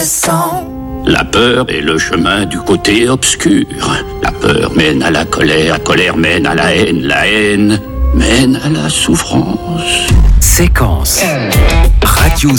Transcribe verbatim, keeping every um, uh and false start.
sens. La peur est le chemin du côté obscur. La peur mène à la colère, la colère mène à la haine, la haine mène à la souffrance. Séquence. Radio